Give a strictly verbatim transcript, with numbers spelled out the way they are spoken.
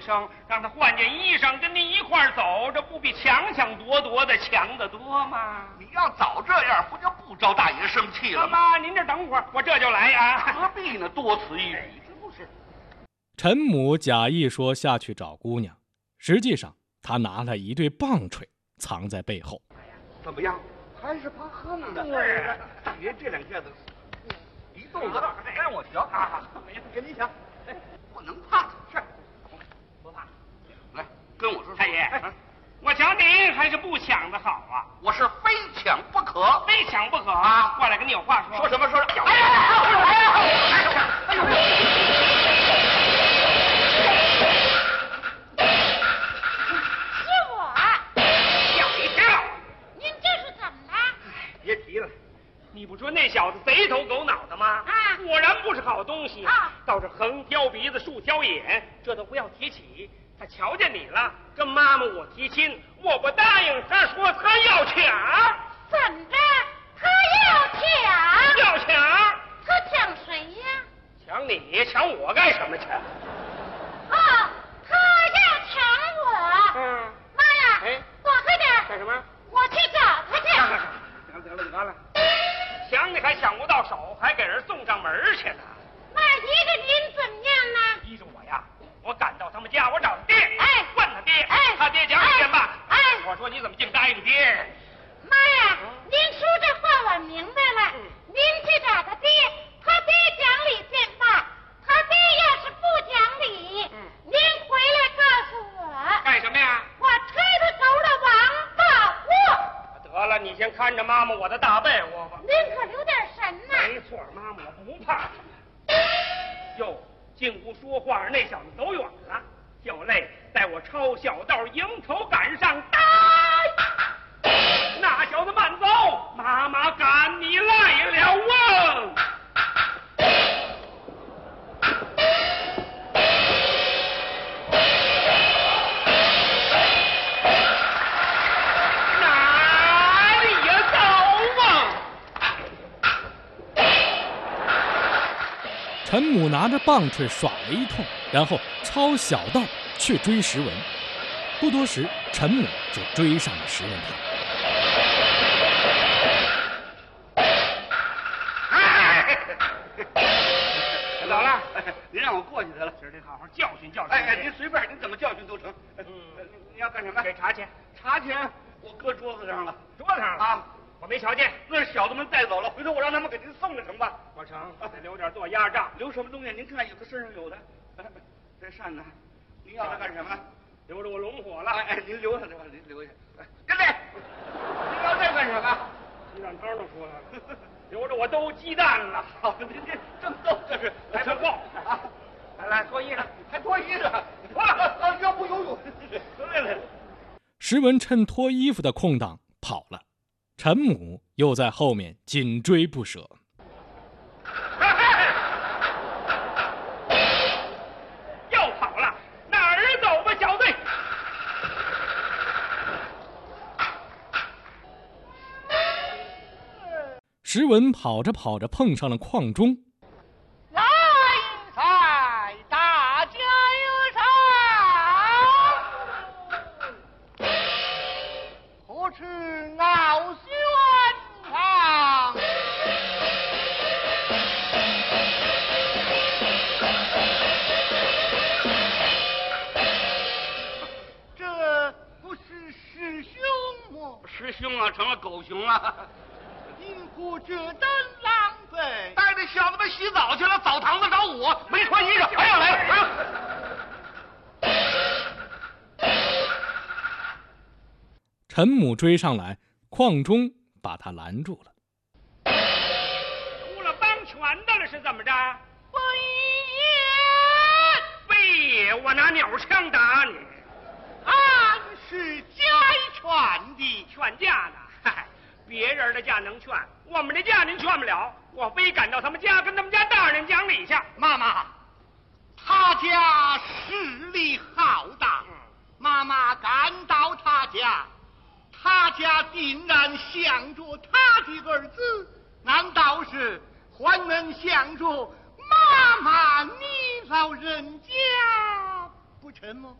声，让他换件衣裳跟您一块儿走，这不比强强夺夺的强得多吗？ 你要早这样，不就不招大爷生气了吗？ 妈，您这等会儿，我这就来啊。 何必呢？多此一举，是不是？ 陈母假意说下去找姑娘，实际上他拿了一对棒槌藏在背后。 怎么样？还是怕横的。 对呀， 大爷这两下子一肚子，让我瞧啊！给你瞧，哎，不能怕，是不怕。来，跟我说说。 太爷，我瞧您还是不抢的好啊！ 我是非抢不可， 非抢不可啊！ 过来跟你有话说。 说什么？说什么？ 哎呀！哎呀！ 哎呦！ 是我。 吓一跳！ 您这是怎么了？ 别提了，你不说那小子贼头狗脑的吗？ 啊， 果然不是好东西啊！ 倒是横挑鼻子竖挑眼，这都不要提起。他瞧见你了，跟妈妈我提亲，我不答应，他说他要抢。 怎着？他要抢？ 要抢？ 他抢谁呀？ 抢你？抢我干什么去？ 啊，他要抢我。 嗯。 妈呀！ 哎， 躲开点！ 干什么？ 我去找他去。 得了得了得了，抢你还抢不到手，还给人送上门去呢。 那依着您怎么样呢？ 依着我呀，我赶到他们家，我找他爹， 哎， 问他爹， 哎， 他爹讲一遍吧。 哎， 我说你怎么净答应爹？ 妈呀，您说这话我明白了。 嗯、 您去找他爹，他爹讲理见罢。他爹要是不讲理， 嗯， 您回来告诉我。 干什么呀？ 我推他走了王八窝。 得了，你先看着妈妈我的大被窝吧。 您可留点神呐。 没错，妈妈我不怕。哟，进屋说话，那小子走远了，就累带我抄小道迎头赶上，呆！那小子慢走，妈妈赶你来了啊！哪里呀走啊！ 陈母拿着棒槌耍了一通，然后抄小道去追石文。不多时，陈母就追上了石文堂。 走了， 您让我过去得了， 今儿得好好教训教训。 哎哎，您随便，您怎么教训都成。嗯，你要干什么？ 给茶钱。 茶钱我搁桌子上了。 桌子上了啊？我没瞧见。 那是小子们带走了，回头我让他们给您送了成吧？ 不成，得留点做压账。 留什么东西？您看，有的身上有的。这扇子，您要它干什么？ 留着我龙火了。 哎哎，您留下这吧，您留下。哎，跟这，您要这干什么？ 鸡蛋汤都出来了，留着我兜鸡蛋了。 好，您这正逗这是， 来不够啊！来来，脱衣裳， 还脱衣裳，脱了，要不游泳。来来。 石文趁脱衣服的空档跑了，陈母又在后面紧追不舍。 又跑了，哪儿走吧，小队？ 石文跑着跑着碰上了邝中。 来在大家有赏，何处傲轩堂？这不是师兄吗？ 师兄啊，成了狗熊了。 因故这等狼狈， 带着小子们洗澡去了，澡堂子找我，没穿衣裳，还要来了。 陈母追上来，邝中把他拦住了。 出了帮拳的了是怎么着？ 非也， 非也，我拿鸟枪打你。 俺是家劝的， 劝架呢？嗨，别人的架能劝，我们的架您劝不了。我非赶到他们家，跟他们家大人讲理去。 妈妈，他家势力浩大， 嗯、 妈妈赶到他家，他家定然想着他的儿子，难道是还能想着妈妈你老人家不成吗？